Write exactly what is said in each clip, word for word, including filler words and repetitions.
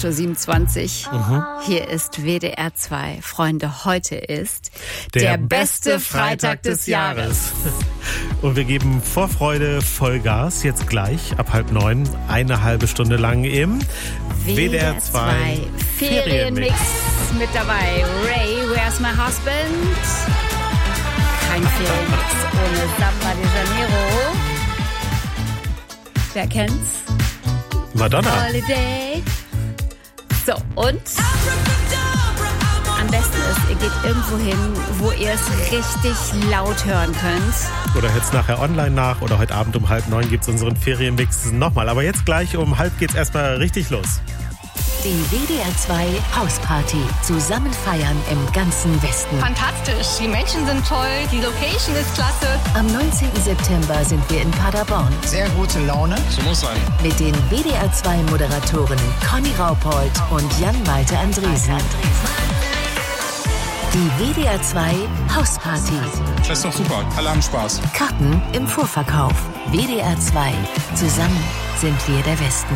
acht Uhr siebenundzwanzig. Mhm. Hier ist W D R zwei. Freunde, heute ist der, der beste, beste Freitag, Freitag des Jahres. Jahres. Und wir geben vor Freude Vollgas, jetzt gleich ab halb neun, eine halbe Stunde lang im W D R zwei Ferienmix mit dabei. Ray, Where's My Husband? Kein Ferienmix ohne Samba de Janeiro. Wer kennt's? Madonna. Holiday. So, und am besten ist, ihr geht irgendwo hin, wo ihr es richtig laut hören könnt. Oder hört's nachher online nach oder heute Abend um halb neun gibt's unseren Ferienmix nochmal. Aber jetzt gleich um halb geht's erstmal richtig los. Die W D R zwei Hausparty. Zusammen feiern im ganzen Westen. Fantastisch. Die Menschen sind toll. Die Location ist klasse. Am neunzehnten September sind wir in Paderborn. Sehr gute Laune. So muss sein. Mit den W D R zwei Moderatoren Conny Raupold und Jan-Malte Andresen. Die W D R zwei Hausparty. Das ist doch super. Alle haben Spaß. Karten im Vorverkauf. W D R zwei. Zusammen sind wir der Westen.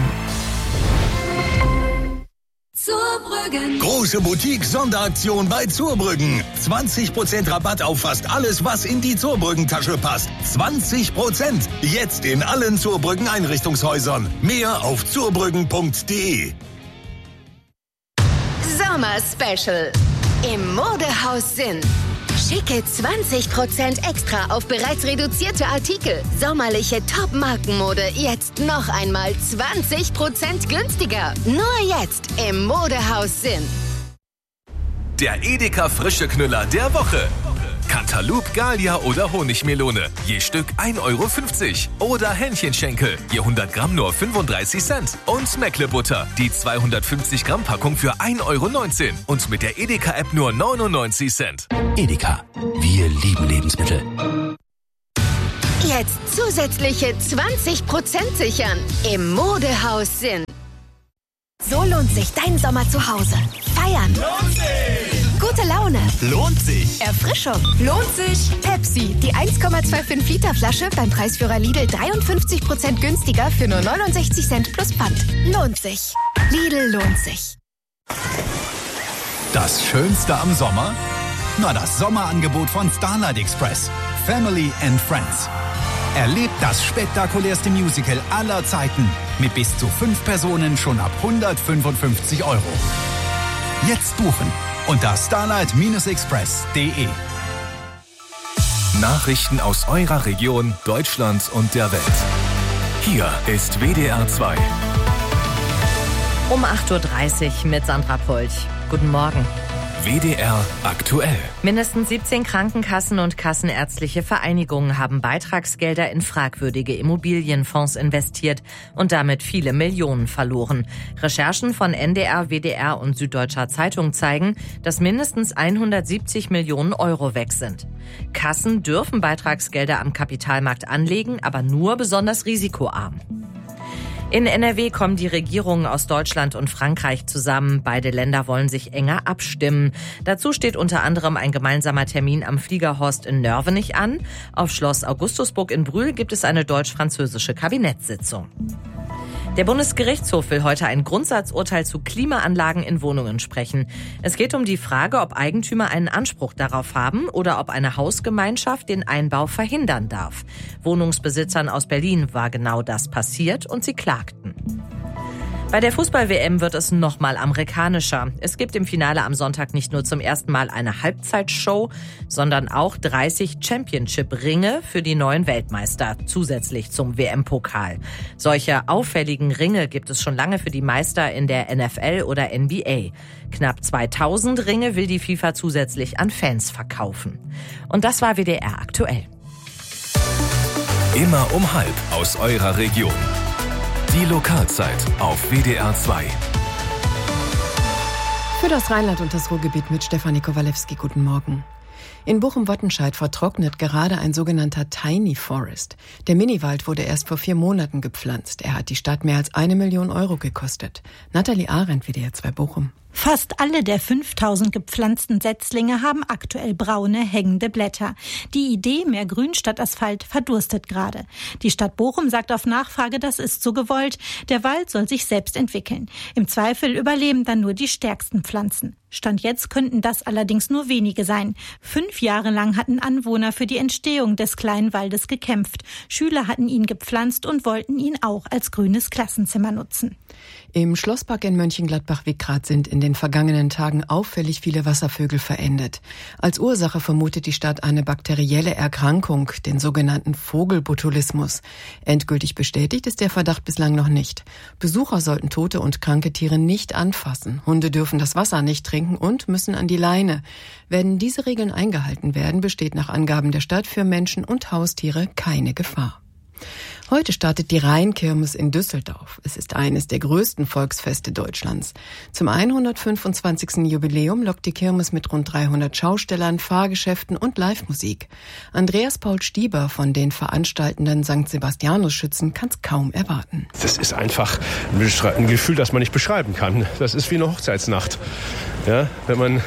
Zurbrüggen. Große Boutique-Sonderaktion bei Zurbrüggen. zwanzig Prozent Rabatt auf fast alles, was in die Zurbrüggen-Tasche passt. zwanzig Prozent. Jetzt in allen Zurbrüggen-Einrichtungshäusern. Mehr auf zurbrüggen punkt de. Sommer-Special. Im Modehaus Sinn. Schicke zwanzig Prozent extra auf bereits reduzierte Artikel. Sommerliche Top-Markenmode jetzt noch einmal zwanzig Prozent günstiger. Nur jetzt im Modehaus Sinn. Der Edeka frische Knüller der Woche. Cantaloupe, Gallia oder Honigmelone. Je Stück ein Euro fünfzig. Oder Hähnchenschenkel. Je hundert Gramm nur fünfunddreißig Cent. Und Meckle-Butter. Die zweihundertfünfzig Gramm Packung für ein Euro neunzehn. Und mit der Edeka-App nur neunundneunzig Cent. Edeka. Wir lieben Lebensmittel. Jetzt zusätzliche zwanzig Prozent sichern. Im Modehaus Sinn. So lohnt sich dein Sommer zu Hause. Feiern. Lohnt sich. Gute Laune. Lohnt sich. Erfrischung. Lohnt sich. Pepsi, die eins Komma fünfundzwanzig Liter Flasche beim Preisführer Lidl dreiundfünfzig Prozent günstiger für nur neunundsechzig Cent plus Pfand. Lohnt sich. Lidl lohnt sich. Das Schönste am Sommer? Na, das Sommerangebot von Starlight Express. Family and Friends. Erlebt das spektakulärste Musical aller Zeiten mit bis zu fünf Personen schon ab hundertfünfundfünfzig Euro. Jetzt buchen unter starlight express punkt de. Nachrichten aus eurer Region, Deutschland und der Welt. Hier ist W D R zwei. Um acht Uhr dreißig mit Sandra Polch. Guten Morgen. W D R aktuell. Mindestens siebzehn Krankenkassen und kassenärztliche Vereinigungen haben Beitragsgelder in fragwürdige Immobilienfonds investiert und damit viele Millionen verloren. Recherchen von N D R, W D R und Süddeutscher Zeitung zeigen, dass mindestens hundertsiebzig Millionen Euro weg sind. Kassen dürfen Beitragsgelder am Kapitalmarkt anlegen, aber nur besonders risikoarm. In N R W kommen die Regierungen aus Deutschland und Frankreich zusammen. Beide Länder wollen sich enger abstimmen. Dazu steht unter anderem ein gemeinsamer Termin am Fliegerhorst in Nörvenich an. Auf Schloss Augustusburg in Brühl gibt es eine deutsch-französische Kabinettssitzung. Der Bundesgerichtshof will heute ein Grundsatzurteil zu Klimaanlagen in Wohnungen sprechen. Es geht um die Frage, ob Eigentümer einen Anspruch darauf haben oder ob eine Hausgemeinschaft den Einbau verhindern darf. Wohnungsbesitzern aus Berlin war genau das passiert und sie klagten. Bei der Fußball-W M wird es nochmal amerikanischer. Es gibt im Finale am Sonntag nicht nur zum ersten Mal eine Halbzeitshow, sondern auch dreißig Championship-Ringe für die neuen Weltmeister, zusätzlich zum W M-Pokal. Solche auffälligen Ringe gibt es schon lange für die Meister in der N F L oder N B A. Knapp zweitausend Ringe will die FIFA zusätzlich an Fans verkaufen. Und das war W D R aktuell. Immer um halb aus eurer Region. Die Lokalzeit auf W D R zwei. Für das Rheinland und das Ruhrgebiet mit Stefanie Kowalewski. Guten Morgen. In Bochum-Wattenscheid vertrocknet gerade ein sogenannter Tiny Forest. Der Miniwald wurde erst vor vier Monaten gepflanzt. Er hat die Stadt mehr als eine Million Euro gekostet. Nathalie Arendt, W D R zwei Bochum. Fast alle der fünftausend gepflanzten Setzlinge haben aktuell braune, hängende Blätter. Die Idee, mehr Grün statt Asphalt, verdurstet gerade. Die Stadt Bochum sagt auf Nachfrage, das ist so gewollt. Der Wald soll sich selbst entwickeln. Im Zweifel überleben dann nur die stärksten Pflanzen. Stand jetzt könnten das allerdings nur wenige sein. Fünf Jahre lang hatten Anwohner für die Entstehung des kleinen Waldes gekämpft. Schüler hatten ihn gepflanzt und wollten ihn auch als grünes Klassenzimmer nutzen. Im Schlosspark in Mönchengladbach-Wickrath sind in den vergangenen Tagen auffällig viele Wasservögel verendet. Als Ursache vermutet die Stadt eine bakterielle Erkrankung, den sogenannten Vogelbotulismus. Endgültig bestätigt ist der Verdacht bislang noch nicht. Besucher sollten tote und kranke Tiere nicht anfassen. Hunde dürfen das Wasser nicht trinken und müssen an die Leine. Wenn diese Regeln eingehalten werden, besteht nach Angaben der Stadt für Menschen und Haustiere keine Gefahr. Heute startet die Rheinkirmes in Düsseldorf. Es ist eines der größten Volksfeste Deutschlands. Zum hundertfünfundzwanzigsten Jubiläum lockt die Kirmes mit rund dreihundert Schaustellern, Fahrgeschäften und Live-Musik. Andreas Paul Stieber von den veranstaltenden Sankt Sebastianus-Schützen kann es kaum erwarten. Das ist einfach ein Gefühl, das man nicht beschreiben kann. Das ist wie eine Hochzeitsnacht. Ja, wenn man,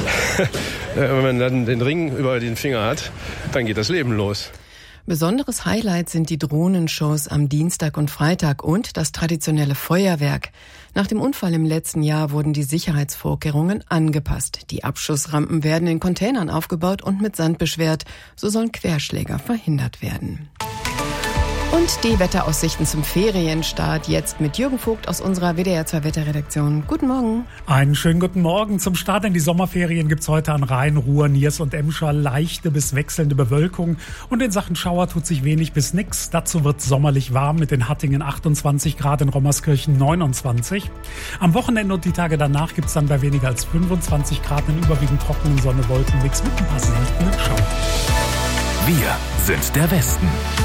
wenn man dann den Ring über den Finger hat, dann geht das Leben los. Besonderes Highlight sind die Drohnenshows am Dienstag und Freitag und das traditionelle Feuerwerk. Nach dem Unfall im letzten Jahr wurden die Sicherheitsvorkehrungen angepasst. Die Abschussrampen werden in Containern aufgebaut und mit Sand beschwert. So sollen Querschläger verhindert werden. Und die Wetteraussichten zum Ferienstart jetzt mit Jürgen Vogt aus unserer W D R zwei Wetterredaktion. Guten Morgen. Einen schönen guten Morgen. Zum Start in die Sommerferien gibt's heute an Rhein, Ruhr, Niers und Emscher leichte bis wechselnde Bewölkung. Und in Sachen Schauer tut sich wenig bis nix. Dazu wird's sommerlich warm mit den Hattingen achtundzwanzig Grad, in Rommerskirchen neunundzwanzig. Am Wochenende und die Tage danach gibt's dann bei weniger als fünfundzwanzig Grad einen überwiegend trockenen Sonne-Wolken-Mix mit ein paar seltenen Schauern. Wir sind der Westen.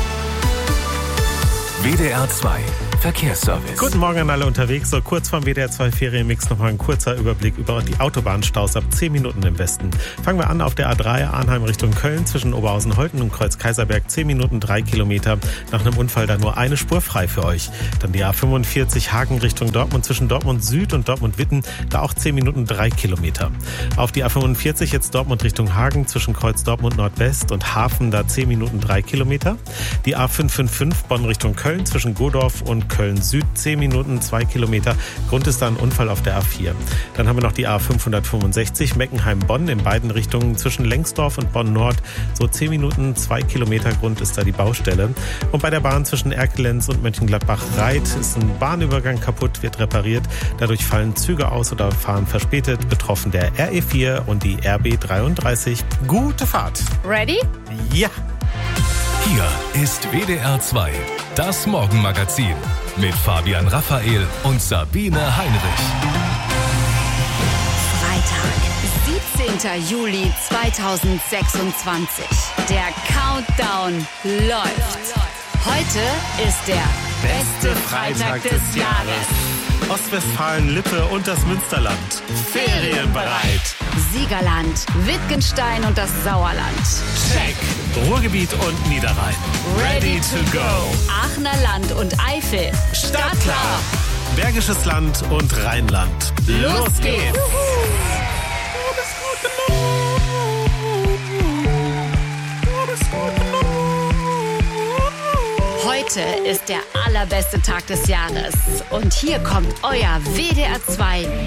W D R zwei Verkehrsservice. Guten Morgen an alle unterwegs. So kurz vorm W D R zwei Ferienmix nochmal ein kurzer Überblick über die Autobahnstaus ab zehn Minuten im Westen. Fangen wir an auf der A drei Arnheim Richtung Köln zwischen Oberhausen-Holten und Kreuz-Kaiserberg. zehn Minuten, drei Kilometer. Nach einem Unfall da nur eine Spur frei für euch. Dann die A fünfundvierzig Hagen Richtung Dortmund zwischen Dortmund Süd und Dortmund Witten. Da auch zehn Minuten, drei Kilometer. Auf die A fünfundvierzig jetzt Dortmund Richtung Hagen zwischen Kreuz Dortmund Nordwest und Hafen. Da zehn Minuten, drei Kilometer. Die A fünf fünf fünf Bonn Richtung Köln zwischen Godorf und Köln Süd, zehn Minuten, zwei Kilometer. Grund ist da ein Unfall auf der A vier. Dann haben wir noch die A fünfhundertfünfundsechzig Meckenheim-Bonn in beiden Richtungen zwischen Lengsdorf und Bonn-Nord. So zehn Minuten, zwei Kilometer. Grund ist da die Baustelle. Und bei der Bahn zwischen Erkelenz und Mönchengladbach-Reit ist ein Bahnübergang kaputt, wird repariert. Dadurch fallen Züge aus oder fahren verspätet. Betroffen der R E vier und die R B dreiunddreißig. Gute Fahrt. Ready? Ja. Hier ist W D R zwei, das Morgenmagazin mit Fabian Raphael und Sabine Heinrich. Freitag, siebzehnten Juli zweitausendsechsundzwanzig. Der Countdown läuft. Heute ist der beste Freitag des Jahres. Ostwestfalen-Lippe und das Münsterland. Ferienbereit. Siegerland, Wittgenstein und das Sauerland. Check. Ruhrgebiet und Niederrhein. Ready to go. Aachener Land und Eifel. Startklar. Bergisches Land und Rheinland. Los geht's. Heute ist der allerbeste Tag des Jahres. Und hier kommt euer W D R zwei